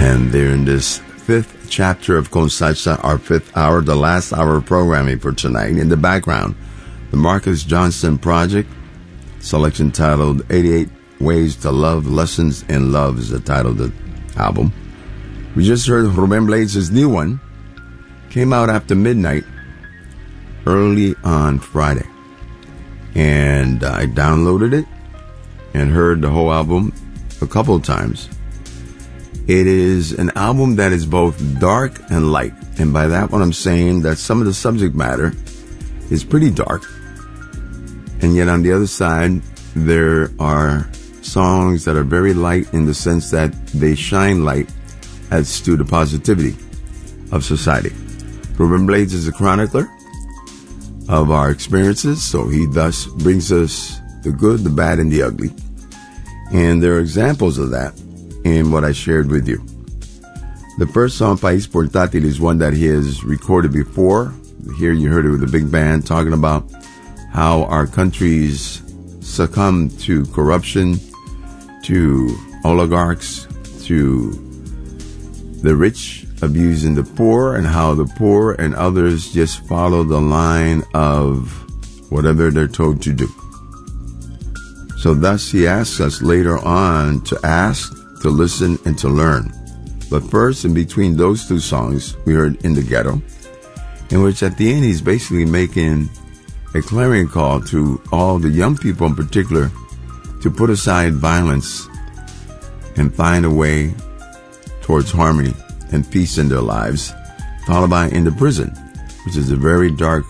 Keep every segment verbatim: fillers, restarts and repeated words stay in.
And they're in this fifth chapter of Con Salsa, our fifth hour, the last hour of programming for tonight. In the background, the Marcus Johnson Project, selection titled eighty-eight Ways to Love, Lessons in Love is the title of the album. We just heard Ruben Blades' new one. Came out after midnight, early on Friday. And I downloaded it and heard the whole album a couple of times. It is an album that is both dark and light. And by that, what I'm saying, that some of the subject matter is pretty dark. And yet on the other side, there are songs that are very light in the sense that they shine light as to the positivity of society. Ruben Blades is a chronicler of our experiences, so he thus brings us the good, the bad, and the ugly. And there are examples of that in what I shared with you. The first song, País Portátil, is one that he has recorded before. Here you heard it with a big band talking about how our countries succumb to corruption, to oligarchs, to the rich abusing the poor, and how the poor and others just follow the line of whatever they're told to do. So thus he asks us later on to ask, to listen, and to learn. But first, in between those two songs, we heard In the Ghetto, in which at the end he's basically making a clarion call to all the young people in particular to put aside violence and find a way towards harmony and peace in their lives, followed by In the Prison, which is a very dark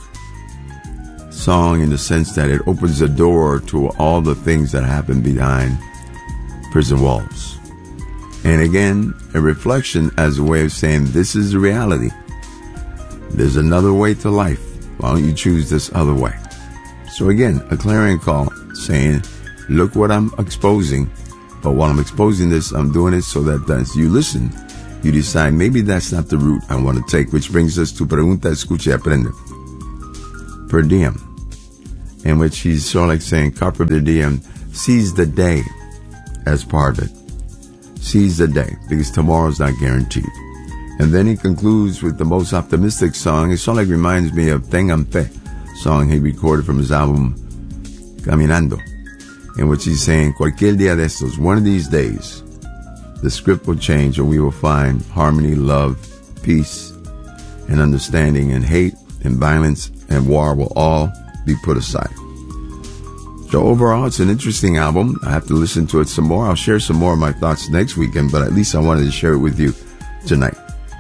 song in the sense that it opens the door to all the things that happen behind prison walls. And again, a reflection as a way of saying, this is the reality. There's another way to life. Why don't you choose this other way? So again, a clarion call saying, look what I'm exposing. But while I'm exposing this, I'm doing it so that as you listen, you decide maybe that's not the route I want to take, which brings us to Pregunta, Escucha y Aprende. Per diem, in which he's sort of like saying, Carpe diem, seize the day as part of it. Seize the day, because tomorrow's not guaranteed. And then he concludes with the most optimistic song. It sort of like reminds me of Tengan Fe, song he recorded from his album Caminando, in which he's saying, Cualquier día de estos, one of these days, the script will change and we will find harmony, love, peace, and understanding, and hate and violence and war will all be put aside. So overall, it's an interesting album. I have to listen to it some more. I'll share some more of my thoughts next weekend, but at least I wanted to share it with you tonight.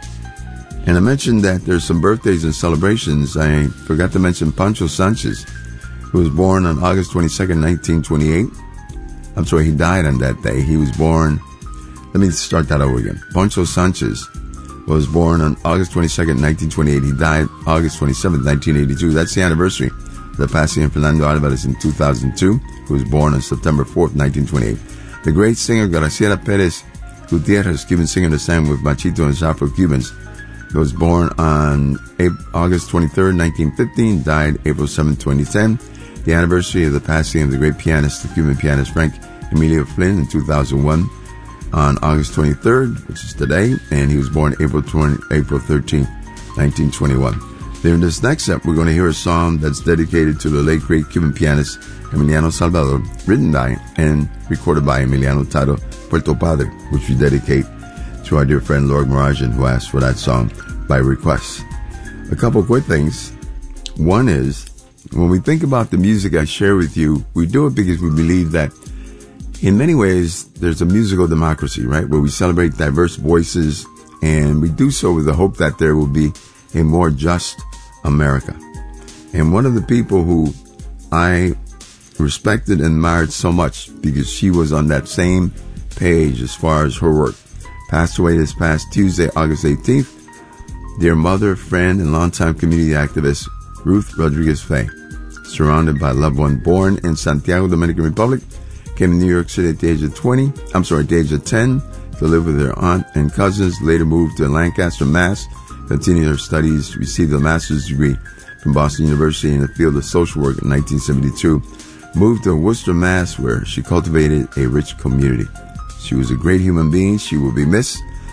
And I mentioned that there's some birthdays and celebrations. I forgot to mention Pancho Sanchez, who was born on August twenty-second, nineteen twenty-eight. I'm sorry, he died on that day. He was born, let me start that over again. Pancho Sanchez was born on August twenty-second, nineteen twenty-eight. He died August twenty-seventh, nineteen eighty-two. That's the anniversary of the passing of Fernando Alvarez in two thousand two, who was born on September fourth, nineteen twenty-eight. The great singer Graciela Perez Gutierrez, Cuban singer the same with Machito and his Afro-Cubans, was born on August twenty-third, nineteen fifteen, died April seventh, twenty ten. The anniversary of the passing of the great pianist, the Cuban pianist Frank Emilio Flynn in two thousand one on August twenty-third, which is today, and he was born April thirteenth, nineteen twenty-one. Then in this next step, we're going to hear a song that's dedicated to the late great Cuban pianist Emiliano Salvador, written by and recorded by Emiliano, titled Puerto Padre, which we dedicate to our dear friend Lord Marajan, who asked for that song by request. A couple quick things. One is, when we think about the music I share with you, we do it because we believe that in many ways there's a musical democracy, right, where we celebrate diverse voices, and we do so with the hope that there will be a more just America. And one of the people who I respected and admired so much, because she was on that same page as far as her work, passed away this past Tuesday, August eighteenth. Dear mother, friend, and longtime community activist Ruth Rodriguez Fay, surrounded by a loved one, born in Santiago, Dominican Republic, came to New York City at the age of twenty, I'm sorry, at the age of ten, to live with her aunt and cousins, later moved to Lancaster, Mass, continued her studies, received a master's degree from Boston University in the field of social work in nineteen seventy-two, moved to Worcester, Mass, where she cultivated a rich community. She was a great human being. She will be missed.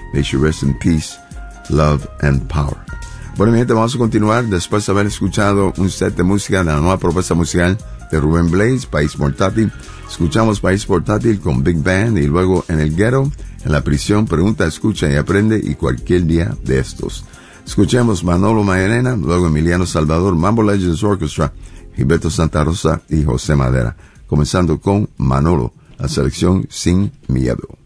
May she rest in peace, love, and power. Bueno, mi gente, vamos a continuar después de haber escuchado un set de música de la nueva propuesta musical de Rubén Blades, País Portátil. Escuchamos País Portátil con Big Band y luego En el Ghetto, En la Prisión, Pregunta, Escucha y Aprende y Cualquier Día de Estos. Escuchemos Manolo Mairena, luego Emiliano Salvador, Mambo Legends Orchestra, Gilberto Santa Rosa y José Madera. Comenzando con Manolo, la selección Sin Miedo.